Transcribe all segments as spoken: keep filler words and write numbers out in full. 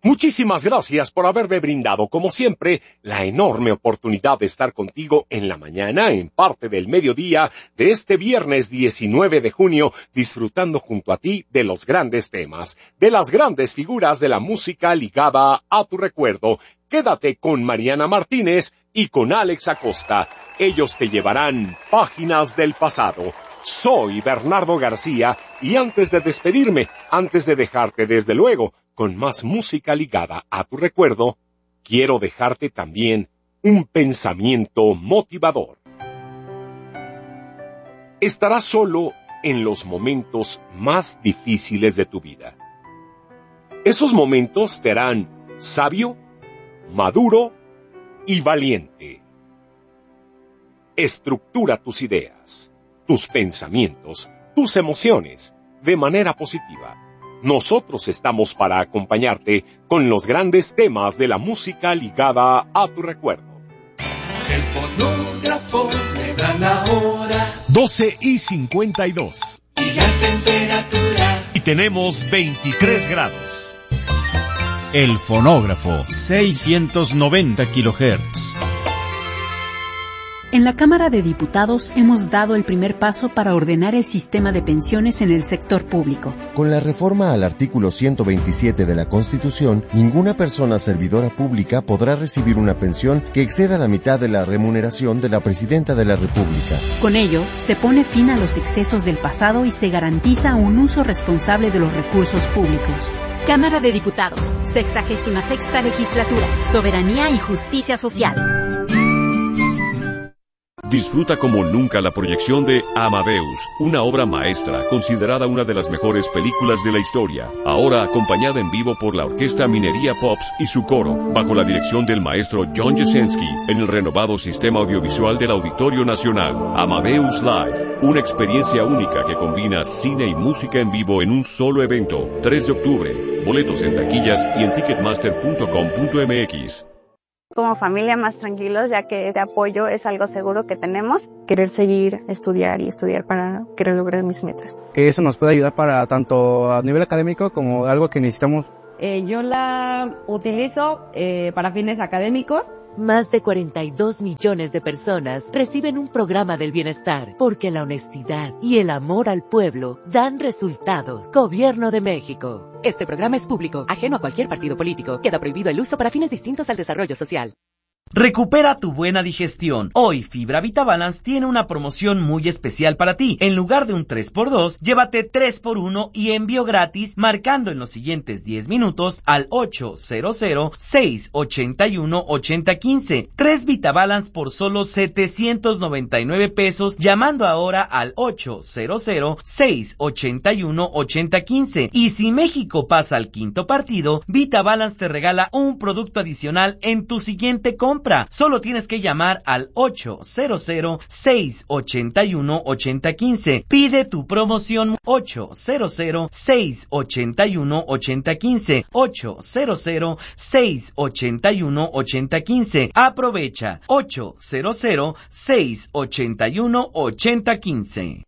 Muchísimas gracias por haberme brindado, como siempre, la enorme oportunidad de estar contigo en la mañana, en parte del mediodía, de este viernes diecinueve de junio, disfrutando junto a ti de los grandes temas, de las grandes figuras de la música ligada a tu recuerdo. Quédate con Mariana Martínez y con Alex Acosta. Ellos te llevarán páginas del pasado. Soy Bernardo García y antes de despedirme, antes de dejarte desde luego con más música ligada a tu recuerdo, quiero dejarte también un pensamiento motivador. Estarás solo en los momentos más difíciles de tu vida. Esos momentos te harán sabio, maduro y valiente. Estructura tus ideas, tus pensamientos, tus emociones, de manera positiva. Nosotros estamos para acompañarte con los grandes temas de la música ligada a tu recuerdo. El fonógrafo me da la hora. doce y cincuenta y dos. Y la temperatura. Y tenemos veintitrés grados. El fonógrafo, seiscientos noventa kilohertz. En la Cámara de Diputados hemos dado el primer paso para ordenar el sistema de pensiones en el sector público. Con la reforma al artículo ciento veintisiete de la Constitución, ninguna persona servidora pública podrá recibir una pensión que exceda la mitad de la remuneración de la Presidenta de la República. Con ello, se pone fin a los excesos del pasado y se garantiza un uso responsable de los recursos públicos. Cámara de Diputados, sexagésima sexta legislatura, soberanía y justicia social. Disfruta como nunca la proyección de Amadeus, una obra maestra considerada una de las mejores películas de la historia, ahora acompañada en vivo por la Orquesta Minería Pops y su coro, bajo la dirección del maestro John Jasenski, en el renovado sistema audiovisual del Auditorio Nacional. Amadeus Live, una experiencia única que combina cine y música en vivo en un solo evento. tres de octubre, boletos en taquillas y en ticketmaster punto com punto m x. Como familia más tranquilos, ya que este apoyo es algo seguro que tenemos. Querer seguir, estudiar y estudiar para querer lograr mis metas. Que eso nos puede ayudar para tanto a nivel académico como algo que necesitamos. Eh, yo la utilizo eh, para fines académicos. Más de cuarenta y dos millones de personas reciben un programa del bienestar, porque la honestidad y el amor al pueblo dan resultados. Gobierno de México. Este programa es público, ajeno a cualquier partido político. Queda prohibido el uso para fines distintos al desarrollo social. Recupera tu buena digestión. Hoy Fibra VitaBalance tiene una promoción muy especial para ti. En lugar de un tres por dos, llévate tres por uno y envío gratis marcando en los siguientes diez minutos al ocho cero cero, seis ocho uno, ocho cero uno cinco. tres VitaBalance por solo setecientos noventa y nueve pesos, llamando ahora al ocho cero cero, seis ocho uno, ocho cero uno cinco. Y si México pasa al quinto partido, VitaBalance te regala un producto adicional en tu siguiente compra. Solo tienes que llamar al ocho cero cero, seis ocho uno, ocho cero uno cinco. Pide tu promoción ocho cero cero, seis ocho uno, ocho cero uno cinco. ocho cero cero, seis ocho uno, ocho cero uno cinco. Aprovecha ocho cero cero, seis ocho uno, ocho cero uno cinco.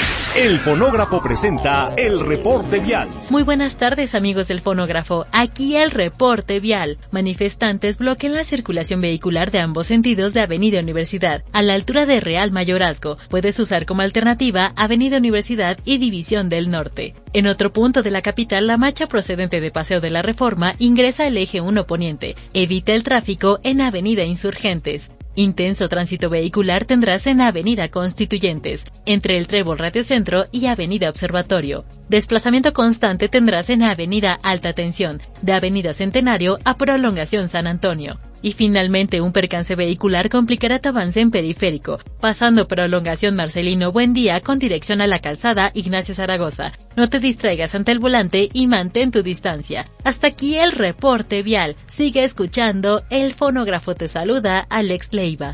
El Fonógrafo presenta el reporte vial. Muy buenas tardes, amigos del Fonógrafo. Aquí el reporte vial. Manifestantes bloquean la circulación vehicular de ambos sentidos de Avenida Universidad, a la altura de Real Mayorazgo. Puedes usar como alternativa Avenida Universidad y División del Norte. En otro punto de la capital, la marcha procedente de Paseo de la Reforma ingresa al eje uno Poniente. Evita el tráfico en Avenida Insurgentes. Intenso tránsito vehicular tendrás en Avenida Constituyentes, entre el Trébol Radio Centro y Avenida Observatorio. Desplazamiento constante tendrás en Avenida Alta Tensión, de Avenida Centenario a Prolongación San Antonio. Y finalmente, un percance vehicular complicará tu avance en Periférico, pasando Prolongación Marcelino Buendía con dirección a la calzada Ignacio Zaragoza. No te distraigas ante el volante y mantén tu distancia. Hasta aquí el reporte vial. Sigue escuchando, el Fonógrafo te saluda, Alex Leiva.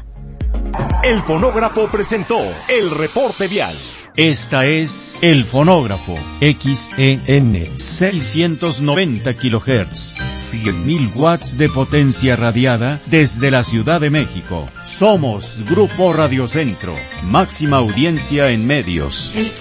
El Fonógrafo presentó el reporte vial. Esta es El Fonógrafo, X E N, seiscientos noventa kilohertz, cien mil watts de potencia radiada desde la Ciudad de México. Somos Grupo Radio Centro, máxima audiencia en medios.